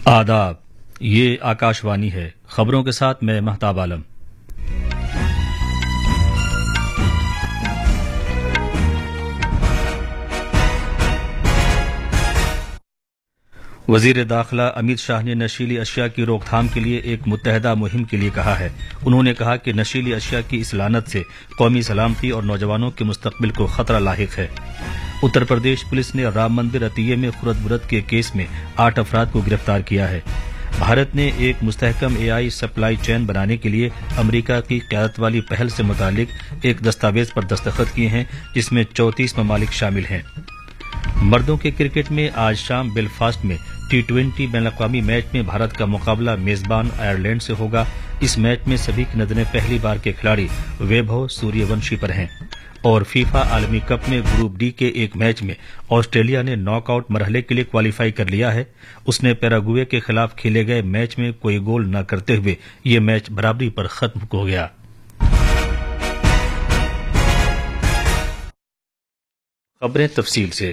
آداب، یہ آکاشوانی ہے۔ خبروں کے ساتھ میں مہتاب عالم۔ وزیر داخلہ امت شاہ نے نشیلی اشیاء کی روک تھام کے لیے ایک متحدہ مہم کے لیے کہا ہے۔ انہوں نے کہا کہ نشیلی اشیاء کی اس لعنت سے قومی سلامتی اور نوجوانوں کے مستقبل کو خطرہ لاحق ہے۔ اتر پردیش پولیس نے رام مندر عطیے میں خرد برد کے کیس میں 8 افراد کو گرفتار کیا ہے۔ بھارت نے ایک مستحکم AI سپلائی چین بنانے کے لیے امریکہ کی قیادت والی پہل سے متعلق ایک دستاویز پر دستخط کیے ہیں جس میں 34 ممالک شامل ہیں۔ مردوں کے کرکٹ میں آج شام بیلفاسٹ میں T20 بین الاقوامی میچ میں بھارت کا مقابلہ میزبان آئرلینڈ سے ہوگا۔ اس میچ میں سبھی کی نظریں پہلی بار کے کھلاڑی ویبھو سوریہ ونشی پر ہیں۔ اور فیفا عالمی کپ میں گروپ ڈی کے ایک میچ میں آسٹریلیا نے ناک آؤٹ مرحلے کے لیے کوالیفائی کر لیا ہے۔ اس نے پیراگوئے کے خلاف کھیلے گئے میچ میں کوئی گول نہ کرتے ہوئے یہ میچ برابری پر ختم ہو گیا۔ خبریں تفصیل سے۔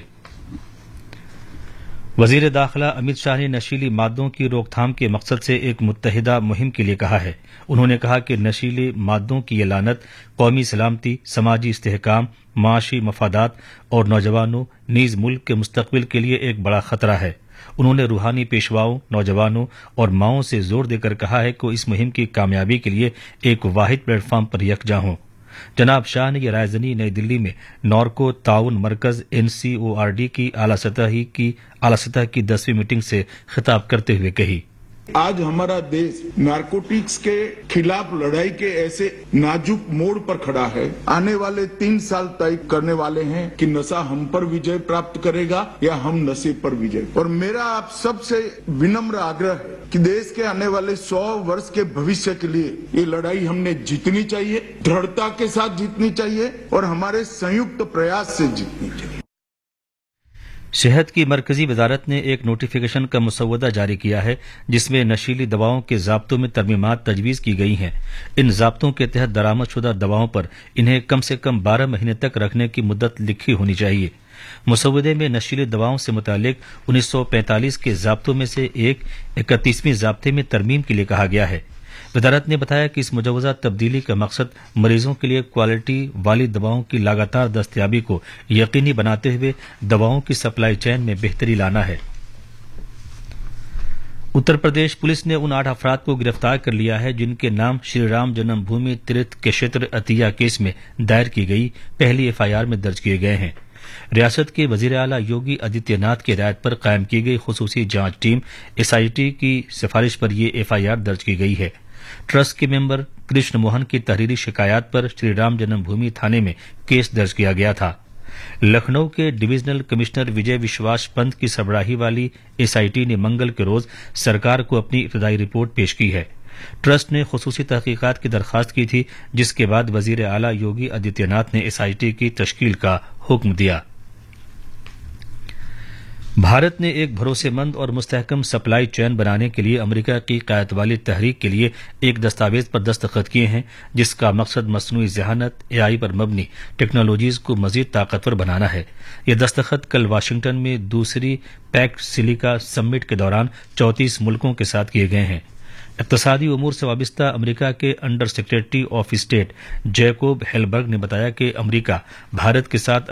وزیر داخلہ امت شاہ نے نشیلی مادوں کی روک تھام کے مقصد سے ایک متحدہ مہم کے لیے کہا ہے۔ انہوں نے کہا کہ نشیلی مادوں کی یہ لعنت قومی سلامتی، سماجی استحکام، معاشی مفادات اور نوجوانوں نیز ملک کے مستقبل کے لیے ایک بڑا خطرہ ہے۔ انہوں نے روحانی پیشواؤں، نوجوانوں اور ماؤں سے زور دے کر کہا ہے کہ اس مہم کی کامیابی کے لیے ایک واحد پلیٹ فارم پر یکجا ہوں۔ جناب شاہ نے یہ رائے زنی نئی دلی میں نارکو تعاون مرکز NCORD کی اعلیٰ سطح کی 10ویں میٹنگ سے خطاب کرتے ہوئے کہی۔ آج ہمارا دیش نارکوٹکس کے خلاف لڑائی کے ایسے نازک موڑ پر کھڑا ہے۔ آنے والے 3 سال طے کرنے والے ہیں کہ نشہ ہم پر وجے پراپت کرے گا یا ہم نشے پر وجے۔ اور میرا آپ سب سے ونمر آگرہ ہے کہ دیش کے آنے والے 100 برس کے بھوشیہ کے لیے یہ لڑائی ہم نے جیتنی چاہیے، دھڑتا کے ساتھ جیتنی چاہیے اور ہمارے سنیکت پریاس سے جیتنی چاہیے۔ صحت کی مرکزی وزارت نے ایک نوٹیفیکیشن کا مسودہ جاری کیا ہے جس میں نشیلی دواؤں کے ضابطوں میں ترمیمات تجویز کی گئی ہیں۔ ان ضابطوں کے تحت درآمد شدہ دواؤں پر انہیں کم سے کم 12 مہینے تک رکھنے کی مدت لکھی ہونی چاہیے۔ مسودے میں نشیلی دواؤں سے متعلق 1945 کے ضابطوں میں سے ایک 31ویں ضابطے میں ترمیم کے لیے کہا گیا ہے۔ وزارت نے بتایا کہ اس مجوزہ تبدیلی کا مقصد مریضوں کے لیے کوالٹی والی دواؤں کی لگاتار دستیابی کو یقینی بناتے ہوئے دواؤں کی سپلائی چین میں بہتری لانا ہے۔ اتر پردیش پولیس نے ان 8 افراد کو گرفتار کر لیا ہے جن کے نام شری رام جنم بھومی تیرتھ کھیتر عطیہ کیس میں دائر کی گئی پہلی FIR میں درج کیے گئے ہیں۔ ریاست کے وزیر اعلیٰ یوگی آدتیہ ناتھ کی ہدایت پر قائم کی گئی خصوصی جانچ ٹیم SIT کی سفارش پر یہ FIR درج کی گئی ہے۔ ٹرسٹ کے ممبر کرشن موہن کی تحریری شکایات پر شری رام جنم بھومی تھانے میں کیس درج کیا گیا تھا۔ لکھنؤ کے ڈویژنل کمشنر وجے وشواس پنت کی سربراہی والی SIT نے منگل کے روز سرکار کو اپنی ابتدائی رپورٹ پیش کی ہے۔ ٹرسٹ نے خصوصی تحقیقات کی درخواست کی تھی جس کے بعد وزیر اعلیٰ یوگی آدتیہ ناتھ نے SIT کی تشکیل کا حکم دیا۔ بھارت نے ایک بھروسے مند اور مستحکم سپلائی چین بنانے کے لیے امریکہ کی قیادت والی تحریک کے لیے ایک دستاویز پر دستخط کیے ہیں جس کا مقصد مصنوعی ذہانت AI پر مبنی ٹیکنالوجیز کو مزید طاقتور بنانا ہے۔ یہ دستخط کل واشنگٹن میں دوسری پیکٹ سلیکا سمٹ کے دوران 34 ملکوں کے ساتھ کیے گئے ہیں۔ اقتصادی امور سے وابستہ امریکہ کے انڈر سیکریٹری آف اسٹیٹ جیکوب ہیلبرگ نے بتایا کہ امریکہ بھارت کے ساتھ